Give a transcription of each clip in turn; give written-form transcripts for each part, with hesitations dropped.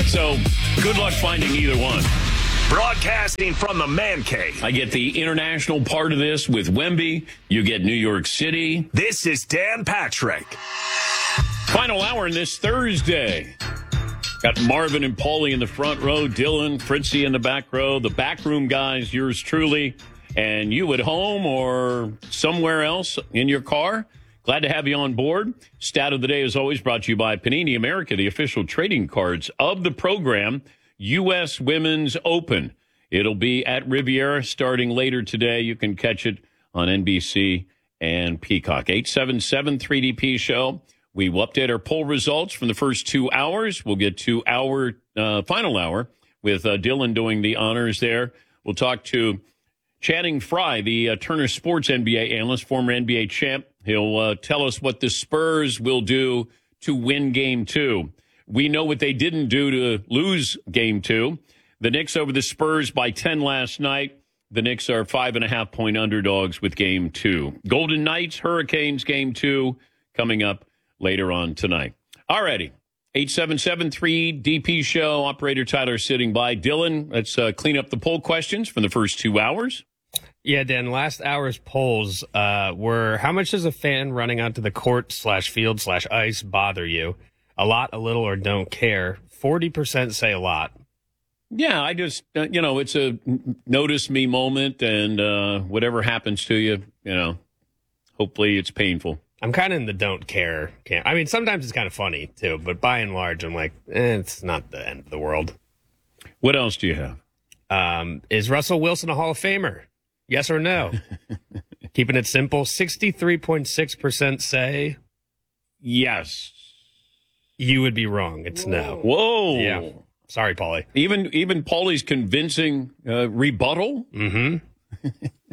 So good luck finding either one. Broadcasting from the Man Cave. I get the international part of this with Wemby. You get New York City. This is Dan Patrick. Final hour in this Thursday. Got Marvin and Paulie in the front row, Dylan, Fritzy in the back row, the backroom guys, yours truly, and you at home or somewhere else in your car. Glad to have you on board. Stat of the day is always brought to you by Panini America, the official trading cards of the program. U.S. Women's Open. It'll be at Riviera starting later today. You can catch it on NBC and Peacock. 877-3DP show. We will update our poll results from the first 2 hours. We'll get to our final hour with Dylan doing the honors there. We'll talk to Channing Frye, the Turner Sports NBA analyst, former NBA champ. He'll tell us what the Spurs will do to win Game 2. We know what they didn't do to lose Game 2. The Knicks over the Spurs by 10 last night. The Knicks are 5.5-point underdogs with Game 2. Golden Knights, Hurricanes, Game 2 coming up later on tonight. All righty. 877-3DP show. Operator Tyler sitting by. Dylan, let's clean up the poll questions from the first 2 hours. Yeah, Dan, last hour's polls were, how much does a fan running onto the court/field/ice bother you? A lot, a little, or don't care. 40% say a lot. Yeah, I just, it's a notice me moment, and whatever happens to you, hopefully it's painful. I'm kind of in the don't care camp. I mean, sometimes it's kind of funny, too, but by and large, I'm like, it's not the end of the world. What else do you have? Is Russell Wilson a Hall of Famer? Yes or no? Keeping it simple, 63.6% say yes. You would be wrong. It's no. Whoa. Yeah. Sorry, Paulie. Even Paulie's convincing rebuttal? Mm-hmm.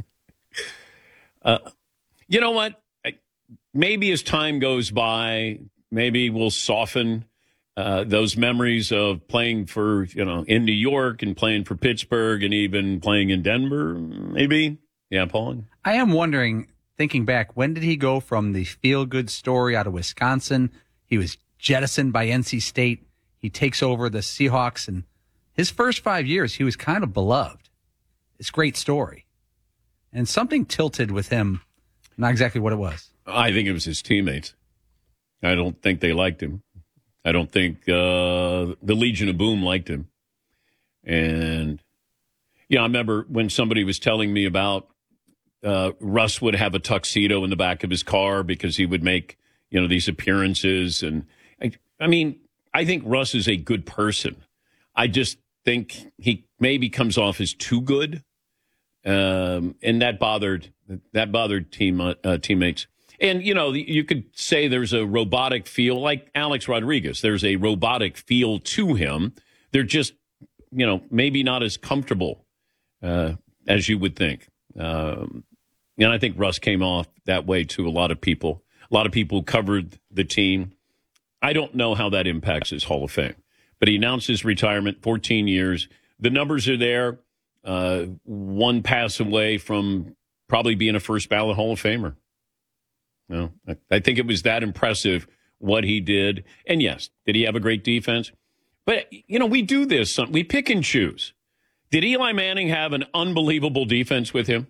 You know what? Maybe as time goes by, maybe we'll soften those memories of playing for, in New York and playing for Pittsburgh and even playing in Denver, maybe. Yeah, Paulie? I am wondering, thinking back, when did he go from the feel-good story out of Wisconsin? He was jettisoned by NC State. He takes over the Seahawks, and his first 5 years, he was kind of beloved. It's a great story. And something tilted with him, not exactly what it was. I think it was his teammates. I don't think they liked him. I don't think the Legion of Boom liked him. And, I remember when somebody was telling me about Russ would have a tuxedo in the back of his car because he would make, these appearances. And, I think Russ is a good person. I just think he maybe comes off as too good. And that bothered teammates. And, you could say there's a robotic feel, like Alex Rodriguez. There's a robotic feel to him. They're just, maybe not as comfortable as you would think. And I think Russ came off that way to a lot of people. A lot of people covered the team. I don't know how that impacts his Hall of Fame. But he announced his retirement, 14 years. The numbers are there. One pass away from probably being a first ballot Hall of Famer. No, I think it was that impressive what he did. And yes, did he have a great defense? But, we do this. We pick and choose. Did Eli Manning have an unbelievable defense with him?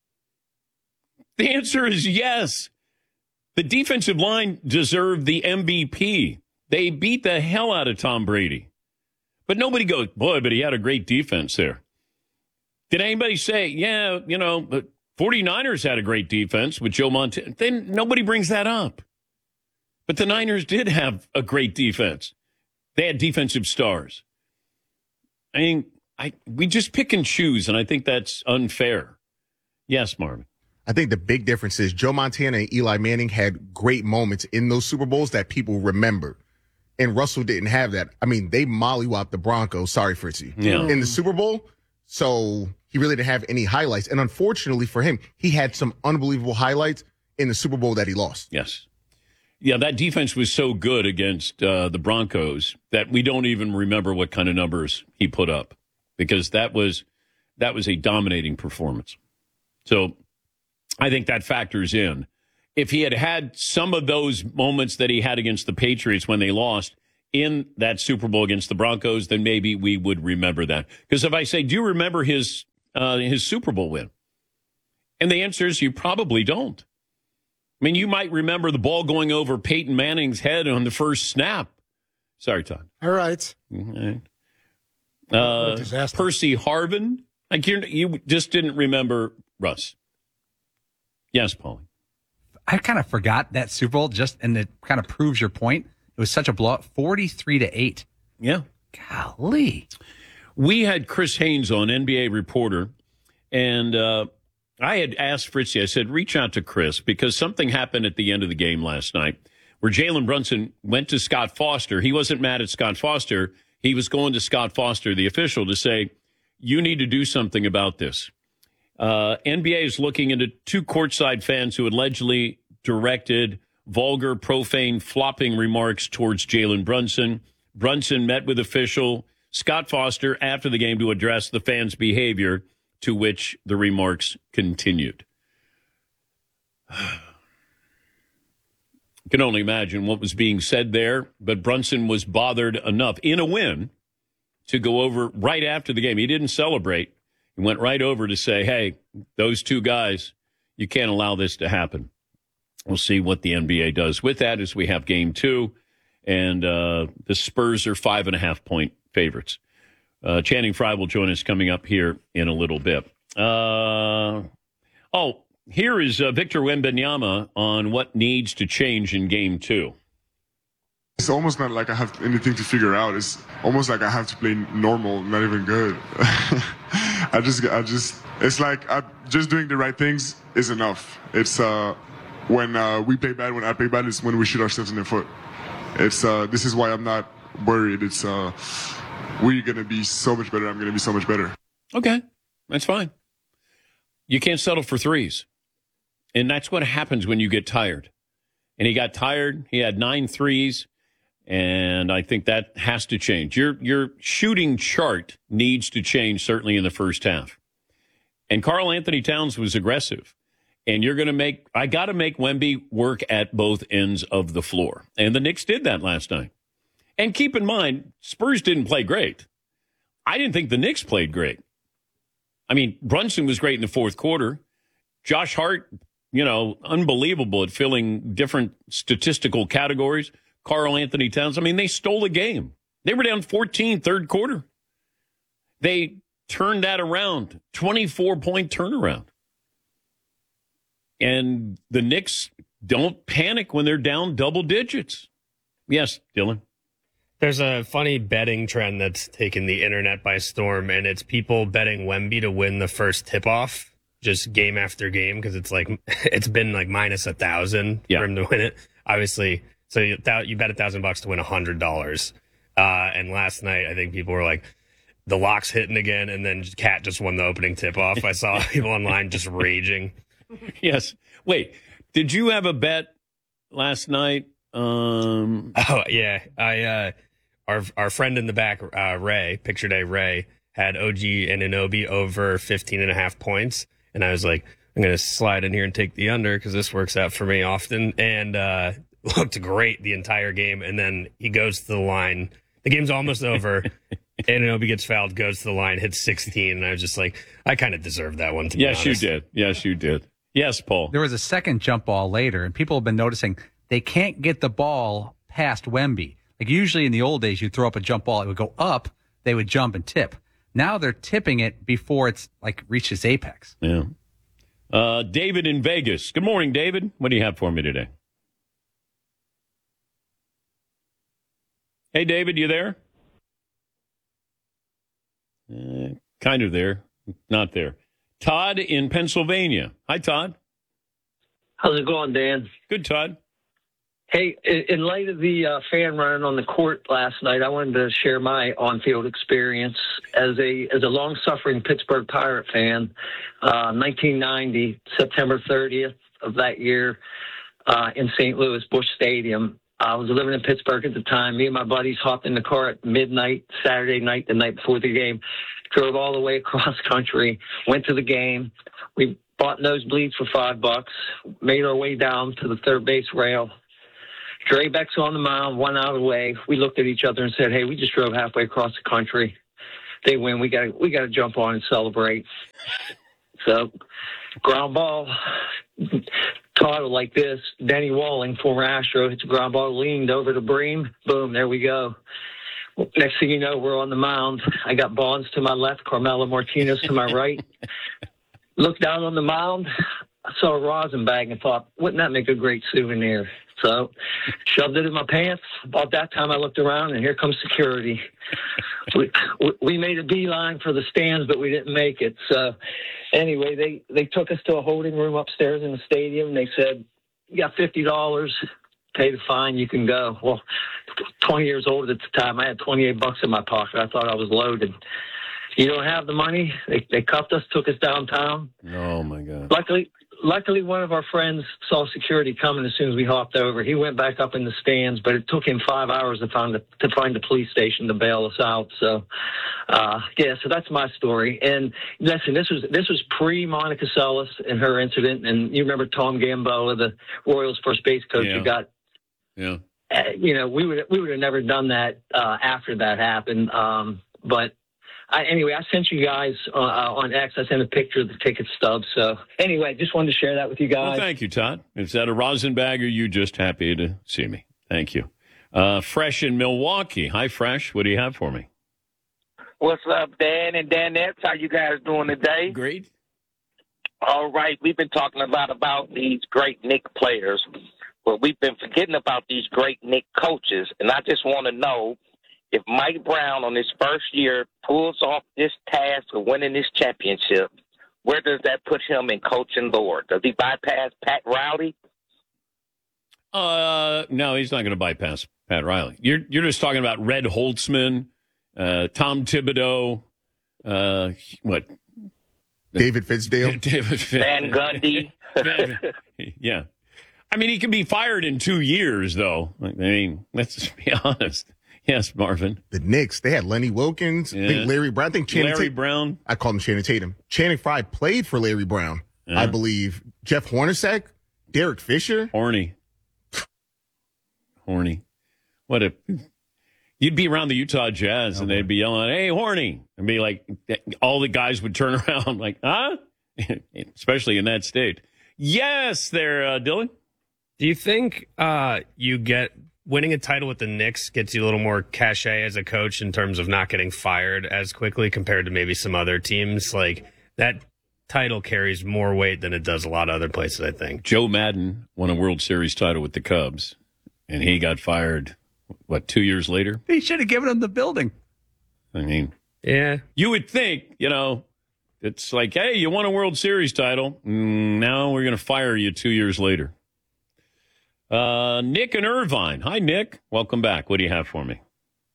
The answer is yes. The defensive line deserved the MVP. They beat the hell out of Tom Brady. But nobody goes, boy, but he had a great defense there. Did anybody say, yeah, the 49ers had a great defense with Joe Montana? Then nobody brings that up. But the Niners did have a great defense. They had defensive stars. We just pick and choose, and I think that's unfair. Yes, Marvin. I think the big difference is Joe Montana and Eli Manning had great moments in those Super Bowls that people remember. And Russell didn't have that. They mollywopped the Broncos. Sorry, Fritzy. Yeah. In the Super Bowl. So he really didn't have any highlights. And unfortunately for him, he had some unbelievable highlights in the Super Bowl that he lost. Yes. Yeah, that defense was so good against the Broncos that we don't even remember what kind of numbers he put up because that was a dominating performance. So I think that factors in. If he had some of those moments that he had against the Patriots when they lost, in that Super Bowl against the Broncos, then maybe we would remember that. Because if I say, do you remember his Super Bowl win? And the answer is you probably don't. I mean, you might remember the ball going over Peyton Manning's head on the first snap. Sorry, Todd. All right. Percy Harvin. Like you just didn't remember Russ. Yes, Paulie. I kind of forgot that Super Bowl, and it kind of proves your point. It was such a blowout, 43-8. Yeah. Golly. We had Chris Haynes on, NBA reporter, and I had asked Fritzy, I said, reach out to Chris, because something happened at the end of the game last night where Jalen Brunson went to Scott Foster. He wasn't mad at Scott Foster. He was going to Scott Foster, the official, to say, you need to do something about this. NBA is looking into 2 courtside fans who allegedly directed vulgar, profane, flopping remarks towards Jalen Brunson. Brunson met with official Scott Foster after the game to address the fans' behavior, to which the remarks continued. I can only imagine what was being said there, but Brunson was bothered enough in a win to go over right after the game. He didn't celebrate. He went right over to say, hey, those 2 guys, you can't allow this to happen. We'll see what the NBA does with that as we have game 2, and the Spurs are 5.5-point favorites. Channing Frye will join us coming up here in a little bit. Here is Victor Wembanyama on what needs to change in game 2. It's almost not like I have anything to figure out. It's almost like I have to play normal, not even good. It's like just doing the right things is enough. It's when we play bad, when I play bad, it's when we shoot ourselves in the foot. This is why I'm not worried. We're going to be so much better. I'm going to be so much better. Okay, that's fine. You can't settle for threes. And that's what happens when you get tired. And he got tired. He had 9 threes. And I think that has to change. Your shooting chart needs to change, certainly in the first half. And Karl Anthony Towns was aggressive. And I got to make Wemby work at both ends of the floor. And the Knicks did that last night. And keep in mind, Spurs didn't play great. I didn't think the Knicks played great. I mean, Brunson was great in the fourth quarter. Josh Hart, unbelievable at filling different statistical categories. Karl Anthony Towns, they stole the game. They were down 14 third quarter. They turned that around, 24-point turnaround. And the Knicks don't panic when they're down double digits. Yes, Dylan. There's a funny betting trend that's taken the internet by storm, and it's people betting Wemby to win the first tip-off, just game after game, because it's been like minus 1,000 for him to win it. Obviously, so you bet $1,000 to win $100. And last night, I think people were like, the lock's hitting again, and then Cat just won the opening tip-off. I saw people online just raging. Yes. Wait, did you have a bet last night? Oh, yeah. Our friend in the back, Ray, Picture Day Ray, had OG Anunoby over 15.5 points. And I was like, I'm going to slide in here and take the under because this works out for me often. And looked great the entire game. And then he goes to the line. The game's almost over. Anunoby gets fouled, goes to the line, hits 16. And I was just like, I kind of deserved that one, to be honest. Yes, you did. Yes, you did. Yes, Paul. There was a second jump ball later, and people have been noticing they can't get the ball past Wemby. Like usually in the old days, you'd throw up a jump ball, it would go up, they would jump and tip. Now they're tipping it before it's reaches apex. Yeah. David in Vegas. Good morning, David. What do you have for me today? Hey, David, you there? Kind of there, not there. Todd in Pennsylvania. Hi, Todd. How's it going, Dan? Good, Todd. Hey, in light of the fan run on the court last night, I wanted to share my on-field experience as a long-suffering Pittsburgh Pirate fan. 1990, September 30th of that year, in St. Louis, Busch Stadium. I was living in Pittsburgh at the time. Me and my buddies hopped in the car at midnight, Saturday night, the night before the game, drove all the way across country, went to the game. We bought nosebleeds for $5, made our way down to the third base rail, Drabek's on the mound, 1 out of the way. We looked at each other and said, "Hey, we just drove halfway across the country. They win. We got to jump on and celebrate." So, ground ball, title like this. Denny Walling, former Astro, hits a ground ball, leaned over to Bream. Boom, there we go. Next thing you know, we're on the mound. I got Bonds to my left, Carmelo Martinez to my right. Looked down on the mound. I saw a rosin bag and thought, wouldn't that make a great souvenir? So shoved it in my pants. About that time, I looked around, and here comes security. We made a beeline for the stands, but we didn't make it. So anyway, they took us to a holding room upstairs in the stadium. They said, "You got $50. Pay the fine. You can go." Well, 20 years old at the time, I had $28 in my pocket. I thought I was loaded. You don't have the money. They cuffed us, took us downtown. Oh my God! Luckily, one of our friends saw security coming as soon as we hopped over. He went back up in the stands, but it took him 5 hours to find the police station to bail us out. So, so that's my story. And listen, this was pre Monica Seles and her incident. And you remember Tom Gamboa, the Royals first base coach, who got. Yeah. We would have never done that after that happened. But. Anyway, I sent you guys on X. I sent a picture of the ticket stub. So anyway, just wanted to share that with you guys. Well, thank you, Todd. Is that a rosin bag, or you just happy to see me? Thank you. Fresh in Milwaukee. Hi, Fresh. What do you have for me? What's up, Dan and Danettes? How you guys doing today? Great. All right. We've been talking a lot about these great Knicks players, but we've been forgetting about these great Knicks coaches. And I just want to know, if Mike Brown on his first year pulls off this task of winning this championship, where does that put him in coaching lore? Does he bypass Pat Riley? No, he's not going to bypass Pat Riley. You're just talking about Red Holtzman, Tom Thibodeau, what? David Fitzdale. Van Gundy. Yeah. I mean, he can be fired in 2 years, though. I mean, let's just be honest. Yes, Marvin. The Knicks, they had Lenny Wilkins, I think Larry Brown. I think Channing Brown. I call him Channing Tatum. Channing Frye played for Larry Brown, I believe. Jeff Hornacek, Derek Fisher. Horny. What a... You'd be around the Utah Jazz, and they'd be yelling, "Hey, Horny!" And be like, all the guys would turn around like, huh? Especially in that state. Yes, there, Dylan. Do you think winning a title with the Knicks gets you a little more cachet as a coach in terms of not getting fired as quickly compared to maybe some other teams? Like, that title carries more weight than it does a lot of other places, I think. Joe Madden won a World Series title with the Cubs, and he got fired, 2 years later? He should have given him the building. I mean, yeah. You would think, it's like, hey, you won a World Series title. Now we're going to fire you 2 years later. Nick in Irvine. Hi, Nick. Welcome back. What do you have for me?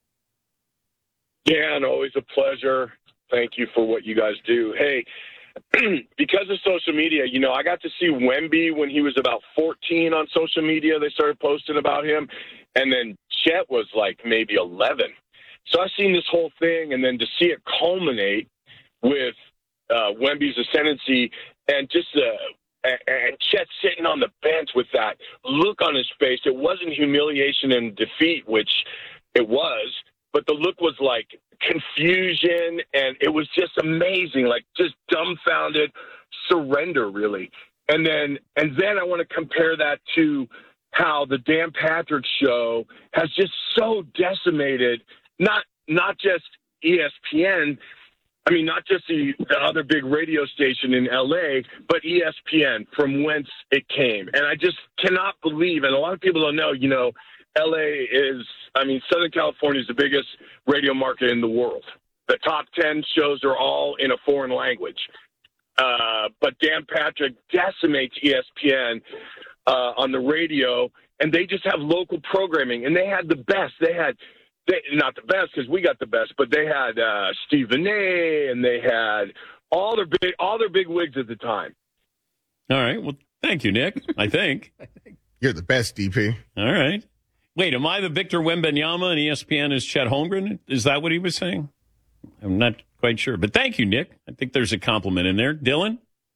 Dan, always a pleasure. Thank you for what you guys do. Hey, because of social media, I got to see Wemby when he was about 14 on social media. They started posting about him. And then Chet was like maybe 11. So I've seen this whole thing, and then to see it culminate with Wemby's ascendancy and just and Chet sitting on the bench with that look on his face. It wasn't humiliation and defeat, which it was, but the look was like confusion, and it was just amazing, like just dumbfounded surrender, really. And then I want to compare that to how the Dan Patrick Show has just so decimated not just ESPN, not just the other big radio station in L.A., but ESPN, from whence it came. And I just cannot believe, and a lot of people don't know, L.A. is, Southern California is the biggest radio market in the world. The top 10 shows are all in a foreign language. But Dan Patrick decimates ESPN on the radio, and they just have local programming. And they had the best. Not the best because we got the best, but they had Stephen A. and they had all their big wigs at the time. All right. Well, thank you, Nick. I think you're the best, DP. All right. Wait, am I the Victor Wembanyama and ESPN is Chet Holmgren? Is that what he was saying? I'm not quite sure, but thank you, Nick. I think there's a compliment in there. Dylan?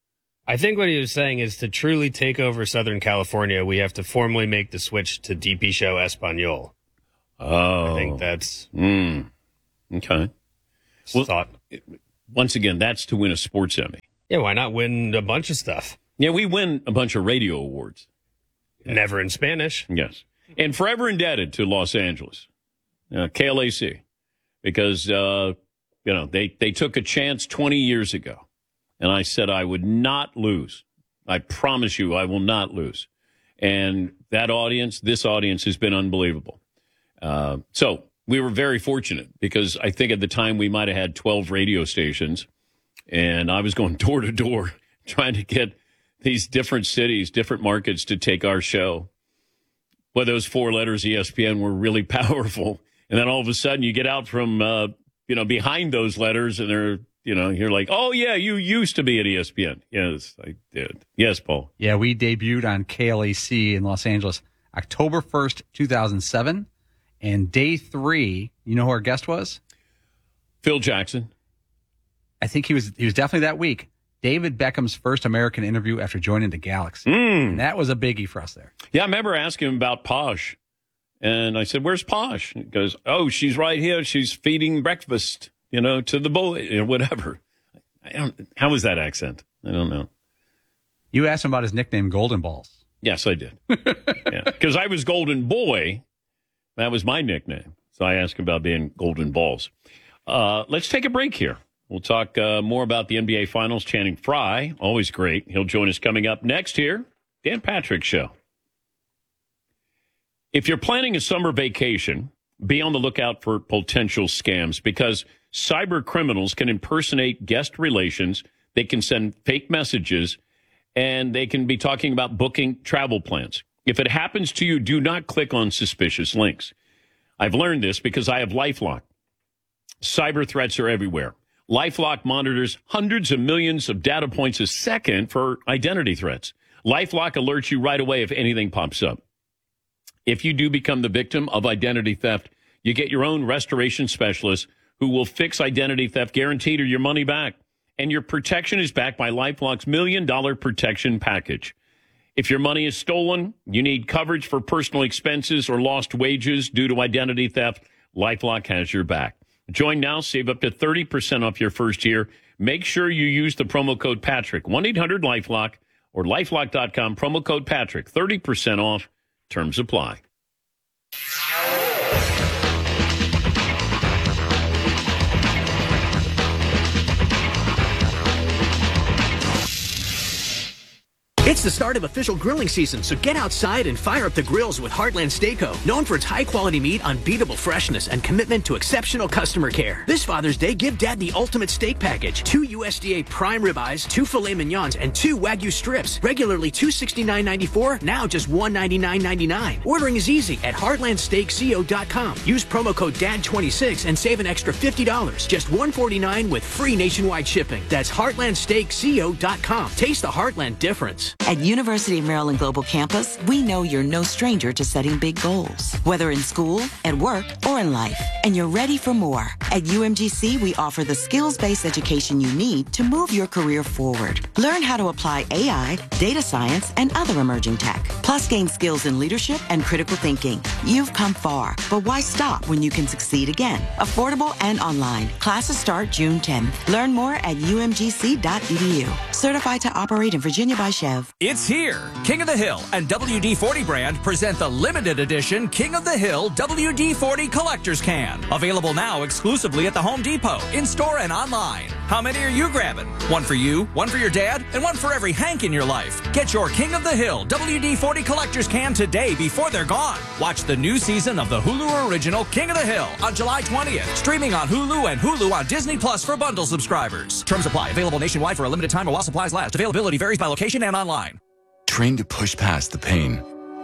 I think what he was saying is to truly take over Southern California, we have to formally make the switch to DP Show Espanol. Oh. I think that's okay. Well, thought. Once again, that's to win a sports Emmy. Yeah, why not win a bunch of stuff? Yeah, we win a bunch of radio awards. Never in Spanish. Yes. And forever indebted to Los Angeles, KLAC, because, they took a chance 20 years ago. And I said I would not lose. I promise you I will not lose. And this audience has been unbelievable. So we were very fortunate because I think at the time we might have had 12 radio stations. And I was going door to door trying to get these different cities, different markets to take our show. Well, those 4 letters ESPN were really powerful. And then all of a sudden you get out from, behind those letters and they're, you're like, oh, yeah, you used to be at ESPN. Yes, I did. Yes, Paul. Yeah, we debuted on KLAC in Los Angeles October 1st, 2007. And day 3, you know who our guest was? Phil Jackson. I think he was definitely that week. David Beckham's first American interview after joining the Galaxy. And that was a biggie for us there. Yeah, I remember asking him about Posh. And I said, where's Posh? He goes, oh, she's right here. She's feeding breakfast, to the boy, or whatever. How was that accent? I don't know. You asked him about his nickname, Golden Balls. Yes, I did. Because I was Golden Boy. That was my nickname. So I asked him about being Golden Balls. Let's take a break here. We'll talk more about the NBA Finals. Channing Frye, always great. He'll join us coming up next here. Dan Patrick Show. If you're planning a summer vacation, be on the lookout for potential scams because cyber criminals can impersonate guest relations. They can send fake messages, and they can be talking about booking travel plans. If it happens to you, do not click on suspicious links. I've learned this because I have LifeLock. Cyber threats are everywhere. LifeLock monitors hundreds of millions of data points a second for identity threats. LifeLock alerts you right away if anything pops up. If you do become the victim of identity theft, you get your own restoration specialist who will fix identity theft guaranteed or your money back. And your protection is backed by LifeLock's $1 million protection package. If your money is stolen, you need coverage for personal expenses or lost wages due to identity theft, LifeLock has your back. Join now, save up to 30% off your first year. Make sure you use the promo code Patrick, 1-800-LifeLock or LifeLock.com, promo code Patrick, 30% off. Terms apply. It's the start of official grilling season, so get outside and fire up the grills with Heartland Steakco. Known for its high-quality meat, unbeatable freshness, and commitment to exceptional customer care. This Father's Day, give Dad the ultimate steak package. 2 USDA prime ribeyes, 2 filet mignons, and 2 Wagyu strips. Regularly $269.94, now just $199.99. Ordering is easy at heartlandsteakco.com. Use promo code DAD26 and save an extra $50. Just $149 with free nationwide shipping. That's heartlandsteakco.com. Taste the Heartland difference. At University of Maryland Global Campus, we know you're no stranger to setting big goals, whether in school, at work, or in life, and you're ready for more. At UMGC, we offer the skills-based education you need to move your career forward. Learn how to apply AI, data science, and other emerging tech, plus gain skills in leadership and critical thinking. You've come far, but why stop when you can succeed again? Affordable and online. Classes start June 10th. Learn more at umgc.edu. Certified to operate in Virginia by Chev. It's here. King of the Hill and WD-40 brand present the limited edition King of the Hill WD-40 Collector's Can. Available now exclusively at the Home Depot, in-store and online. How many are you grabbing? One for you, one for your dad, and one for every Hank in your life. Get your King of the Hill WD-40 Collector's Can today before they're gone. Watch the new season of the Hulu original King of the Hill on July 20th. Streaming on Hulu and Hulu on Disney Plus for bundle subscribers. Terms apply. Available nationwide for a limited time or while supplies last. Availability varies by location and online. Trained to push past the pain.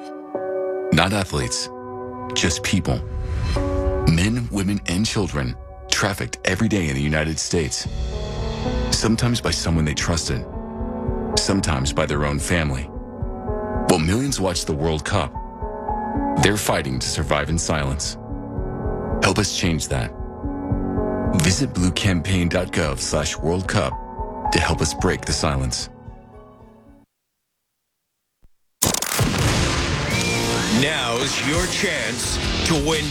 Not athletes, just people. Men, women, and children trafficked every day in the United States. Sometimes by someone they trusted, sometimes by their own family. While millions watch the World Cup, they're fighting to survive in silence. Help us change that. Visit bluecampaign.gov/World Cup to help us break the silence. Now's your chance to win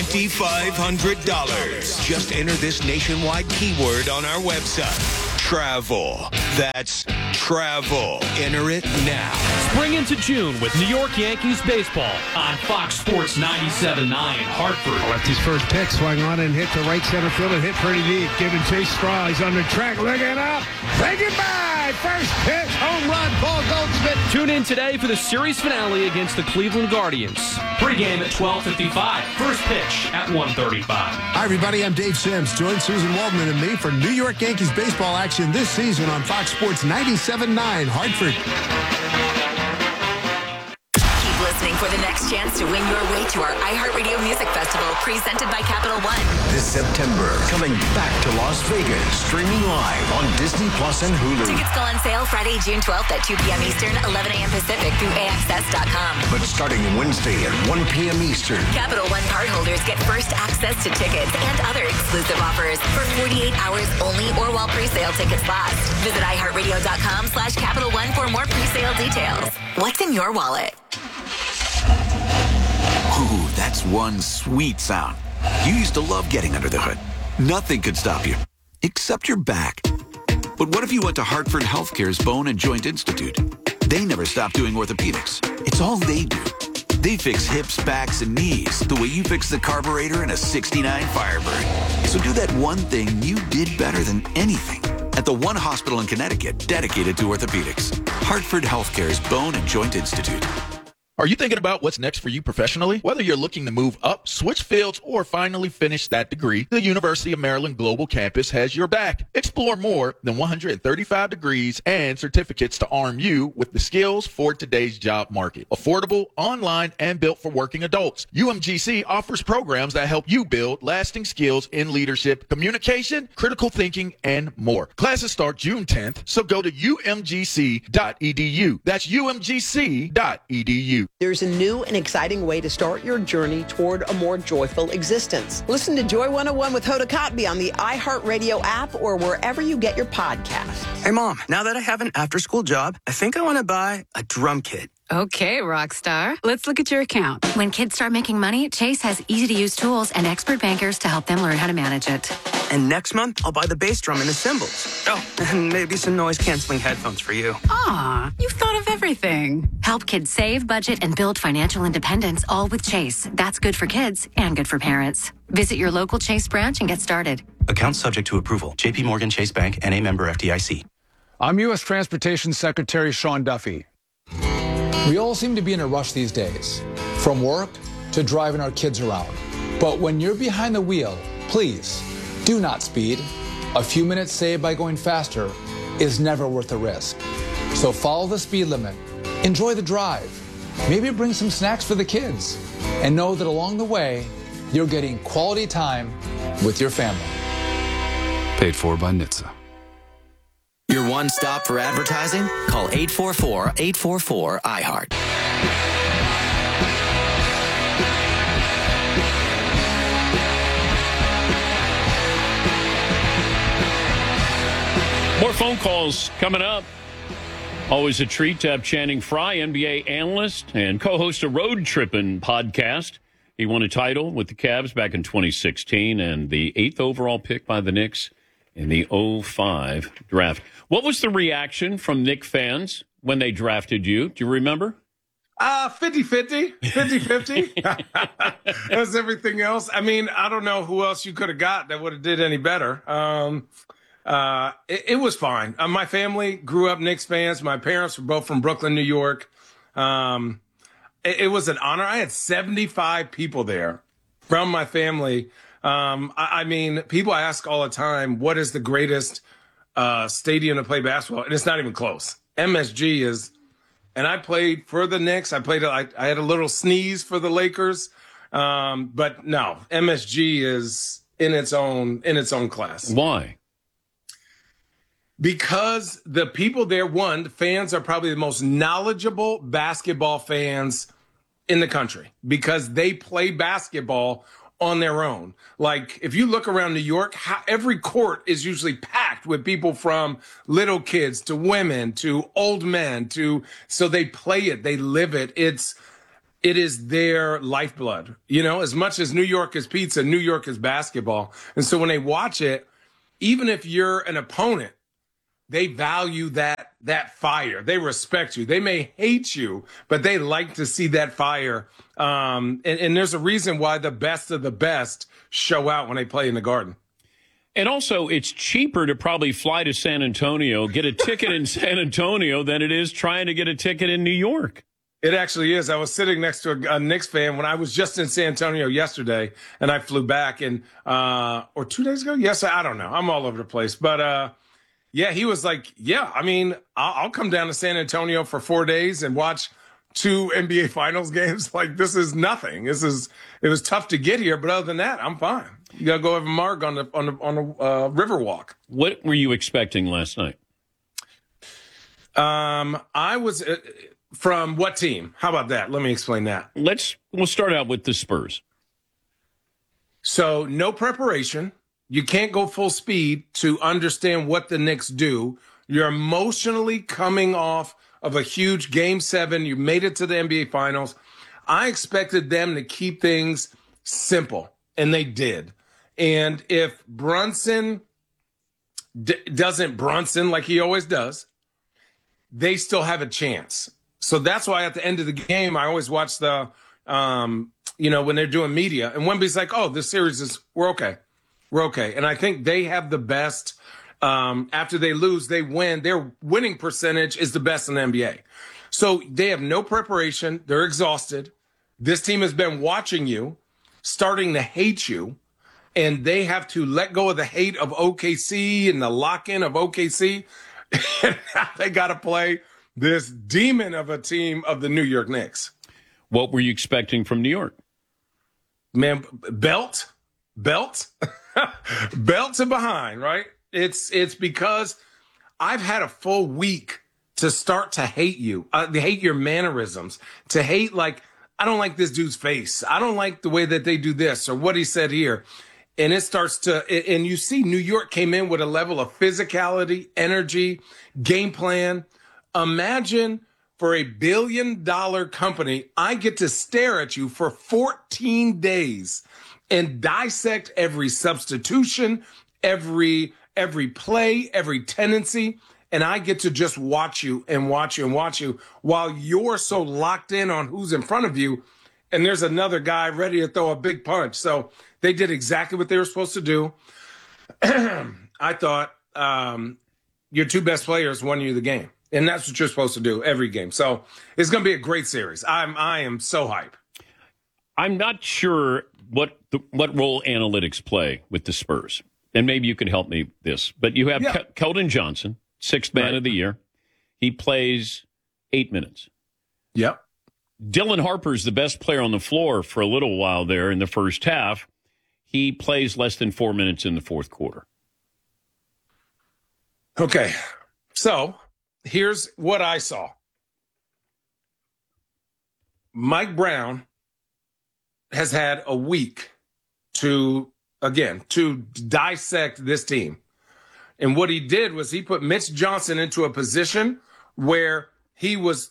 $2,500. Just enter this nationwide keyword on our website. Travel. That's travel. Enter it now. Spring into June with New York Yankees baseball on Fox Sports 97.9 Hartford. Lefty's first pitch swung on and hit to right center field and hit pretty deep. Giving Chase Straw. He's on the track. Looking up. Say goodbye. First pitch. Home run. Paul Goldschmidt. Tune in today for the series finale against the Cleveland Guardians. Pre-game at 12:55. First pitch at 1:35. Hi, everybody. I'm Dave Sims. Join Susan Waldman and me for New York Yankees baseball action this season on Fox Sports 97.9 Hartford. Keep listening for the next chance to win your way to our iHeartRadio Music Festival presented by Capital One. This September, coming back to Las Vegas, streaming live on Disney Plus and Hulu. Tickets go on sale Friday, June 12th at 2 p.m. Eastern, 11 a.m. Pacific through AXS.com. But starting Wednesday at 1 p.m. Eastern. Capital One cardholders get first access to tickets and other exclusive offers for 48 hours only or while pre-sale tickets last. Visit iHeartRadio.com/Capital One for more pre-sale details. What's in your wallet? Ooh, that's one sweet sound. You used to love getting under the hood. Nothing could stop you, except your back. But what if you went to Hartford Healthcare's Bone and Joint Institute? They never stop doing orthopedics. It's all they do. They fix hips, backs, and knees the way you fix the carburetor in a '69 Firebird. So do that one thing you did better than anything at the one hospital in Connecticut dedicated to orthopedics. Hartford Healthcare's Bone and Joint Institute. Are you thinking about what's next for you professionally? Whether you're looking to move up, switch fields, or finally finish that degree, the University of Maryland Global Campus has your back. Explore more than 135 degrees and certificates to arm you with the skills for today's job market. Affordable, online, and built for working adults. UMGC offers programs that help you build lasting skills in leadership, communication, critical thinking, and more. Classes start June 10th, so go to umgc.edu. That's umgc.edu. There's a new and exciting way to start your journey toward a more joyful existence. Listen to Joy 101 with Hoda Kotb on the iHeartRadio app or wherever you get your podcasts. Hey, Mom, now that I have an after-school job, I think I want to buy a drum kit. Okay, rock star. Let's look at your account. When kids start making money, Chase has easy-to-use tools and expert bankers to help them learn how to manage it. And next month, I'll buy the bass drum and the cymbals. Oh, and maybe some noise-canceling headphones for you. Aw, you've thought of everything. Help kids save, budget, and build financial independence, all with Chase. That's good for kids and good for parents. Visit your local Chase branch and get started. Account subject to approval. J.P. Morgan Chase Bank, N.A. member FDIC. I'm U.S. Transportation Secretary Sean Duffy. We all seem to be in a rush these days, from work to driving our kids around. But when you're behind the wheel, please do not speed. A few minutes saved by going faster is never worth the risk. So follow the speed limit, enjoy the drive, maybe bring some snacks for the kids, and know that along the way, you're getting quality time with your family. Paid for by NHTSA. Your one stop for advertising? Call 844-844-iHeart. More phone calls coming up. Always a treat to have Channing Frye, NBA analyst and co-host of Road Trippin' podcast. He won a title with the Cavs back in 2016 and the 8th overall pick by the Knicks in the 2005 draft. What was the reaction from Knicks fans when they drafted you? Do you remember? 50-50. 50-50. As everything else. I mean, I don't know who else you could have got that would have did any better. It was fine. My family grew up Knicks fans. My parents were both from Brooklyn, New York. It was an honor. I had 75 people there from my family. I mean, people ask all the time, what is the greatest stadium to play basketball? And it's not even close. MSG is, and I played for the Knicks. I had a little sneeze for the Lakers. But no, MSG is in its own class. Why? Because the people there, the fans are probably the most knowledgeable basketball fans in the country because they play basketball on their own. Like, if you look around New York, every court is usually packed with people from little kids to women to old men so they play it, they live it. it is their lifeblood. You know, as much as New York is pizza, New York is basketball. And so when they watch it, even if you're an opponent, they value that fire. They respect you. They may hate you, but they like to see that fire. And there's a reason why the best of the best show out when they play in the Garden. And also, it's cheaper to probably fly to San Antonio, get a ticket in San Antonio, than it is trying to get a ticket in New York. It actually is. I was sitting next to a Knicks fan when I was just in San Antonio yesterday, and I flew back, and or 2 days ago. Yes, I don't know. I'm all over the place, but yeah, he was like, "Yeah, I mean, I'll come down to San Antonio for 4 days and watch 2 NBA Finals games. Like, this is nothing. It was tough to get here, but other than that, I'm fine. You gotta go have a marg on the Riverwalk." What were you expecting last night? I was from what team? How about that? Let me explain that. We'll start out with the Spurs. So no preparation. You can't go full speed to understand what the Knicks do. You're emotionally coming off of a huge Game 7. You made it to the NBA Finals. I expected them to keep things simple, and they did. And if Brunson doesn't Brunson like he always does, they still have a chance. So that's why at the end of the game, I always watch the, when they're doing media. And Wemby's like, oh, this series we're okay. We're okay. And I think they have the best. After they lose, they win. Their winning percentage is the best in the NBA. So they have no preparation. They're exhausted. This team has been watching you, starting to hate you. And they have to let go of the hate of OKC and the lock-in of OKC. And now they got to play this demon of a team of the New York Knicks. What were you expecting from New York? Man, belt to behind, right? It's because I've had a full week to start to hate you, to hate your mannerisms, to hate, like, I don't like this dude's face. I don't like the way that they do this or what he said here. And it starts to, and you see New York came in with a level of physicality, energy, game plan. Imagine for $1 billion company, I get to stare at you for 14 days and dissect every substitution, every play, every tendency. And I get to just watch you and watch you and watch you while you're so locked in on who's in front of you. And there's another guy ready to throw a big punch. So they did exactly what they were supposed to do. I thought your 2 best players won you the game. And that's what you're supposed to do every game. So it's going to be a great series. I am so hyped. I'm not sure what role analytics play with the Spurs. And maybe you can help me this. But you have Keldon Johnson, 6th man of the year. He plays 8 minutes. Yep. Dylan Harper's the best player on the floor for a little while there in the first half. He plays less than 4 minutes in the fourth quarter. Okay. So here's what I saw. Mike Brown has had a week to dissect this team. And what he did was he put Mitch Johnson into a position where he was,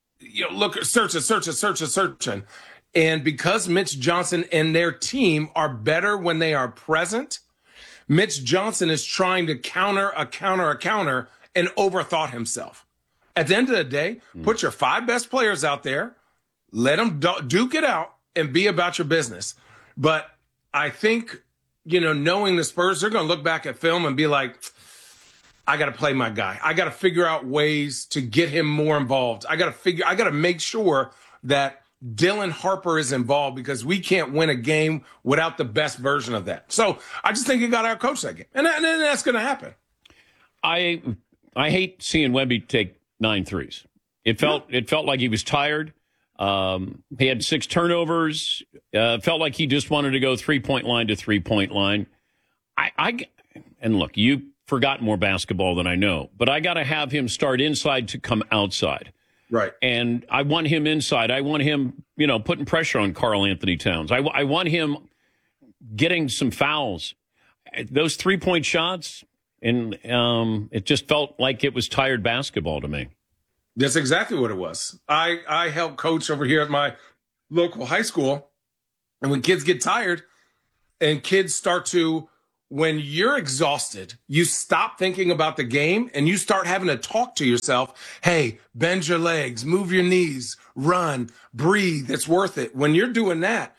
searching. And because Mitch Johnson and their team are better when they are present, Mitch Johnson is trying to counter and overthought himself. At the end of the day, put your 5 best players out there, let them duke it out, and be about your business. But I think, knowing the Spurs, they're going to look back at film and be like, I got to play my guy. I got to figure out ways to get him more involved. I got to make sure that Dylan Harper is involved because we can't win a game without the best version of that. So I just think he got out coached that game. And that's going to happen. I hate seeing Wemby take 9 threes. It felt like he was tired. He had 6 turnovers. Felt like he just wanted to go 3-point line to 3-point line. And look, you forgot more basketball than I know, but I got to have him start inside to come outside. Right. And I want him inside. I want him, putting pressure on Karl Anthony Towns. I want him getting some fouls. Those 3-point shots, and it just felt like it was tired basketball to me. That's exactly what it was. I helped coach over here at my local high school. And when kids get tired and kids start to, when you're exhausted, you stop thinking about the game and you start having to talk to yourself. Hey, bend your legs, move your knees, run, breathe. It's worth it. When you're doing that,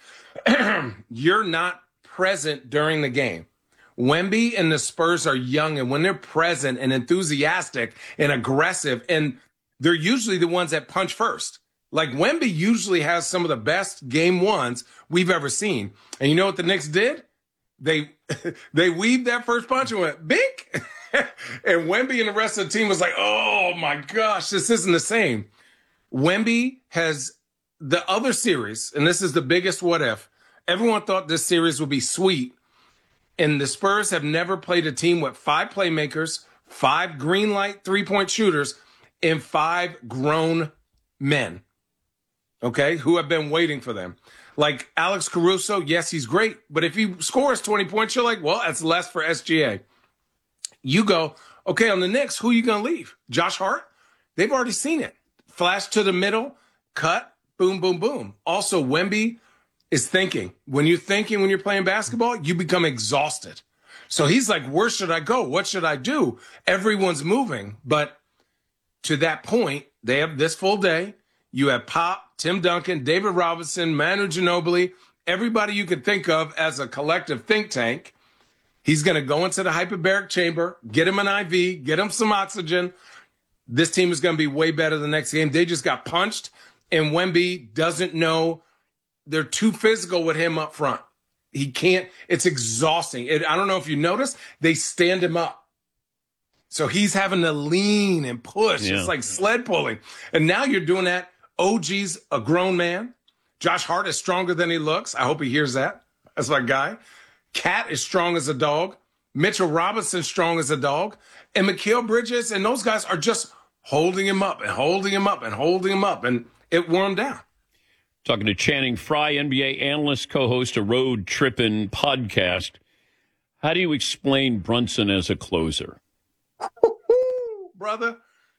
you're not present during the game. Wemby and the Spurs are young, and when they're present and enthusiastic and aggressive, and they're usually the ones that punch first. Like Wemby usually has some of the best game ones we've ever seen. And you know what the Knicks did? They weaved that first punch and went, bink. And Wemby and the rest of the team was like, oh my gosh, this isn't the same. Wemby has the other series, and this is the biggest what if. Everyone thought this series would be sweet. And the Spurs have never played a team with 5 playmakers, 5 green light 3-point shooters, and 5 grown men, okay, who have been waiting for them. Like Alex Caruso, yes, he's great. But if he scores 20 points, you're like, well, that's less for SGA. You go, okay, on the Knicks, who are you going to leave? Josh Hart? They've already seen it. Flash to the middle, cut, boom, boom, boom. Also, Wemby is thinking. When you're thinking when you're playing basketball, you become exhausted. So he's like, where should I go? What should I do? Everyone's moving. But to that point, they have this full day. You have Pop, Tim Duncan, David Robinson, Manu Ginobili, everybody you could think of as a collective think tank. He's going to go into the hyperbaric chamber, get him an IV, get him some oxygen. This team is going to be way better the next game. They just got punched, and Wemby doesn't know. They're too physical with him up front. He can't. It's exhausting. I don't know if you noticed, they stand him up. So he's having to lean and push. Yeah. It's like sled pulling. And now you're doing that. OG's a grown man. Josh Hart is stronger than he looks. I hope he hears that. That's my guy. Cat is strong as a dog. Mitchell Robinson strong as a dog. And Mikal Bridges and those guys are just holding him up and holding him up and holding him up. And it wore him down. Talking to Channing Frye, NBA analyst, co-host a Road Trippin' podcast. How do you explain Brunson as a closer? Brother,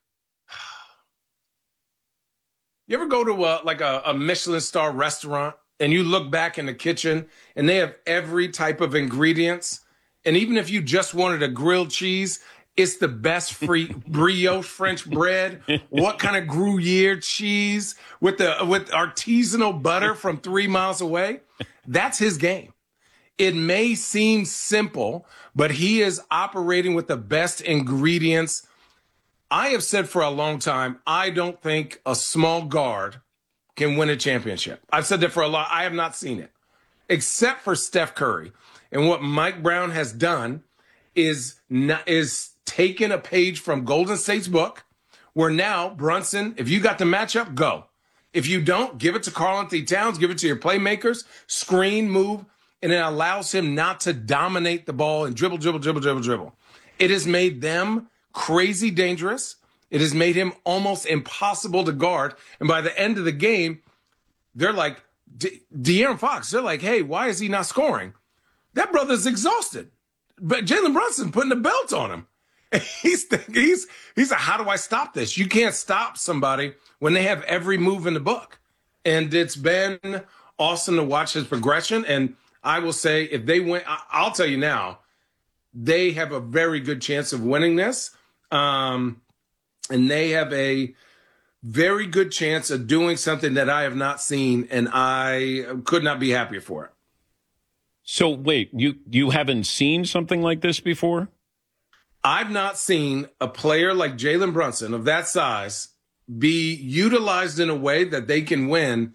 you ever go to a Michelin star restaurant and you look back in the kitchen and they have every type of ingredients, and even if you just wanted a grilled cheese, it's the best free brioche French bread. What kind of Gruyere cheese with artisanal butter from 3 miles away? That's his game. It may seem simple, but he is operating with the best ingredients. I have said for a long time, I don't think a small guard can win a championship. I've said that for a lot. I have not seen it, except for Steph Curry. And what Mike Brown has done is taken a page from Golden State's book, where now Brunson, if you got the matchup, go. If you don't, give it to Karl-Anthony Towns, give it to your playmakers, screen, move, and it allows him not to dominate the ball and dribble. It has made them crazy dangerous. It has made him almost impossible to guard. And by the end of the game, they're like, De'Aaron Fox, they're like, hey, why is he not scoring? That brother's exhausted. But Jalen Brunson putting the belt on him. He's like, how do I stop this? You can't stop somebody when they have every move in the book. And it's been awesome to watch his progression. And I will say, if they win, I'll tell you now, they have a very good chance of winning this. And they have a very good chance of doing something that I have not seen, and I could not be happier for it. So wait, you haven't seen something like this before? I've not seen a player like Jalen Brunson of that size be utilized in a way that they can win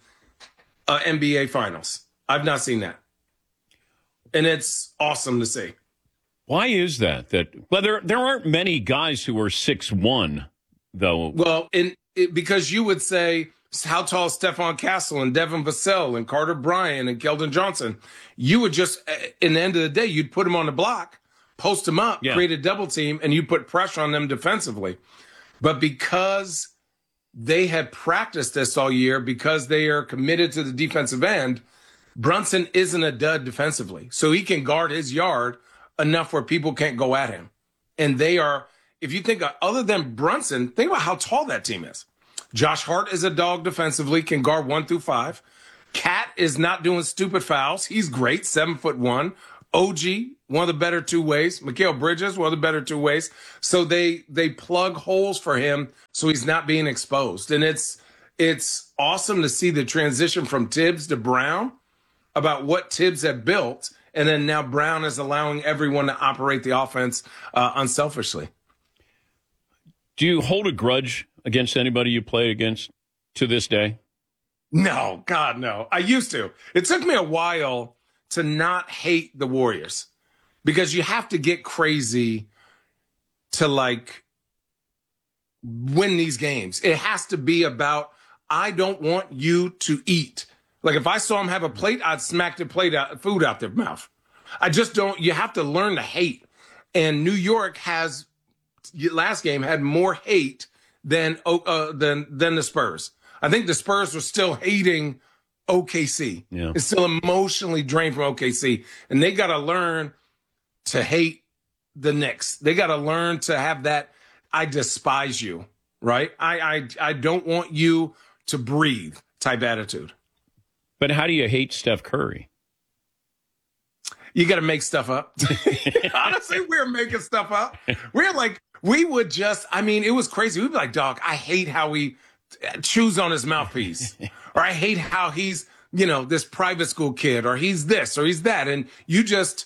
NBA Finals. I've not seen that. And it's awesome to see. Why is that? Well, there aren't many guys who are 6'1", though. Well, because you would say, how tall is Stephon Castle and Devin Vassell and Carter Bryant and Keldon Johnson? You would just, in the end of the day, you'd put them on the block, post them up, create a double team, and you put pressure on them defensively. But because they had practiced this all year, because they are committed to the defensive end, Brunson isn't a dud defensively. So he can guard his yard enough where people can't go at him. And they are, if you think other than Brunson, think about how tall that team is. Josh Hart is a dog defensively, can guard 1 through 5. Cat is not doing stupid fouls. He's great, 7'1". OG, one of the better two-ways. Mikal Bridges, one of the better two-ways. So they plug holes for him so he's not being exposed. And it's awesome to see the transition from Tibbs to Brown about what Tibbs had built. And then now Brown is allowing everyone to operate the offense unselfishly. Do you hold a grudge against anybody you play against to this day? No, God, no. I used to. It took me a while to not hate the Warriors because you have to get crazy to like win these games. It has to be about, I don't want you to eat. Like if I saw them have a plate, I'd smack the food out their mouth. I just don't. You have to learn to hate. And New York has, last game, had more hate than the Spurs. I think the Spurs were still hating OKC. Yeah. It's still emotionally drained from OKC. And they got to learn to hate the Knicks. They got to learn to have that, I despise you, right? I don't want you to breathe type attitude. But how do you hate Steph Curry? You got to make stuff up. Honestly, we're making stuff up. We would just, I mean, it was crazy. We'd be like, dog, I hate how he chews on his mouthpiece. Or I hate how he's, this private school kid, or he's this, or he's that. And you just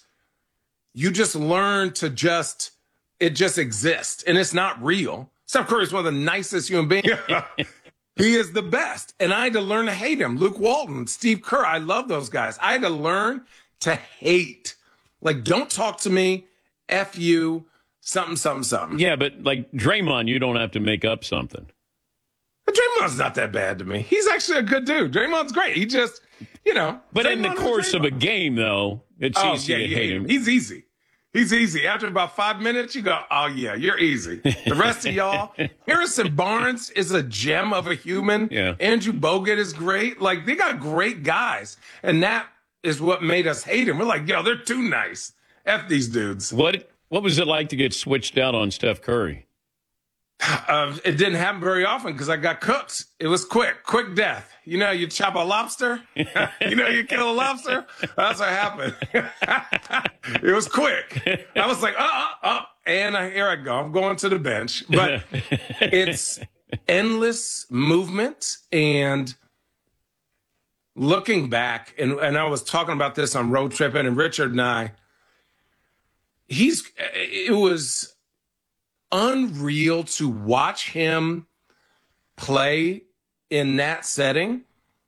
learn to it just exists. And it's not real. Steph Curry is one of the nicest human beings. He is the best. And I had to learn to hate him. Luke Walton, Steve Kerr. I love those guys. I had to learn to hate. Like, don't talk to me. F you. Something, something, something. Yeah, but like Draymond, you don't have to make up something. But Draymond's not that bad to me. He's actually a good dude. Draymond's great. He just, But in the course of a game, though, it's easy to hate him. He's easy. He's easy. After about 5 minutes, you go, oh, yeah, you're easy. The rest of y'all, Harrison Barnes is a gem of a human. Yeah. Andrew Bogut is great. Like, they got great guys. And that is what made us hate him. We're like, yo, they're too nice. F these dudes. What was it like to get switched out on Steph Curry? It didn't happen very often because I got cooked. It was quick death. You chop a lobster. You kill a lobster. That's what happened. It was quick. I was like, and here I go. I'm going to the bench. But it's endless movement. And looking back, and I was talking about this on Road Tripping, and Richard and I, it was unreal to watch him play in that setting,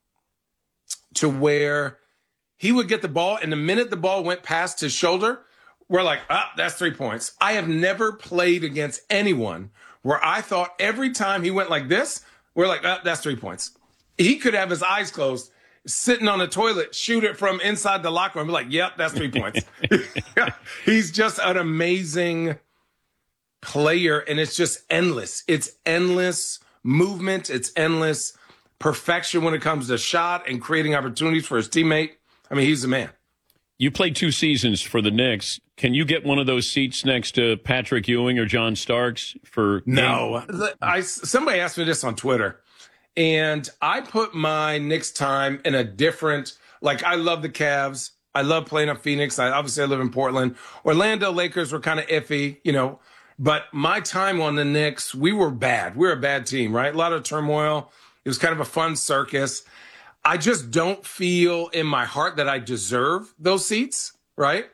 to where he would get the ball, and the minute the ball went past his shoulder, we're like, that's 3 points. I have never played against anyone where I thought every time he went like this, we're like, that's 3 points. He could have his eyes closed, sitting on the toilet, shoot it from inside the locker room, be like, yep, that's 3 points. He's just an amazing player, and it's just endless. It's endless movement. It's endless perfection when it comes to shot and creating opportunities for his teammate. I mean, he's the man. You played 2 seasons for the Knicks. Can you get one of those seats next to Patrick Ewing or John Starks for? No. Somebody asked me this on Twitter, and I put my Knicks time in a different, like, I love the Cavs. I love playing up Phoenix. I live in Portland. Orlando Lakers were kind of iffy, But my time on the Knicks, we were bad. We were a bad team, right? A lot of turmoil. It was kind of a fun circus. I just don't feel in my heart that I deserve those seats, right?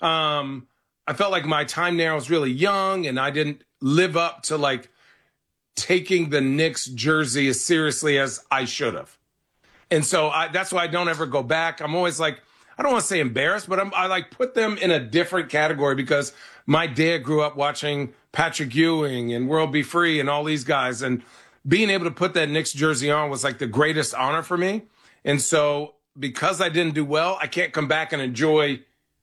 I felt like my time there, I was really young, and I didn't live up to, like, taking the Knicks jersey as seriously as I should have. And so that's why I don't ever go back. I'm always like, I don't want to say embarrassed, but I like put them in a different category because my dad grew up watching Patrick Ewing and World Be Free and all these guys. And being able to put that Knicks jersey on was like the greatest honor for me. And so because I didn't do well, I can't come back and enjoy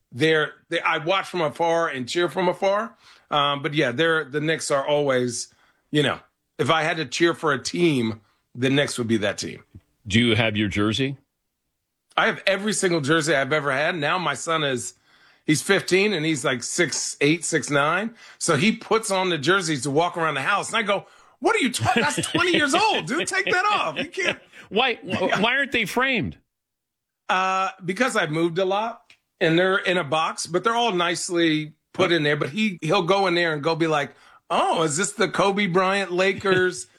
I watch from afar and cheer from afar. But yeah, the Knicks are always, if I had to cheer for a team, the Knicks would be that team. Do you have your jersey? I have every single jersey I've ever had. Now my son he's 15 and he's like 6'8", 6'9". So he puts on the jerseys to walk around the house. And I go, what are you talking? That's 20 years old, dude. Take that off. You can't. Why aren't they framed? Because I've moved a lot and they're in a box, but they're all nicely put in there. But he'll go in there and go be like, oh, is this the Kobe Bryant Lakers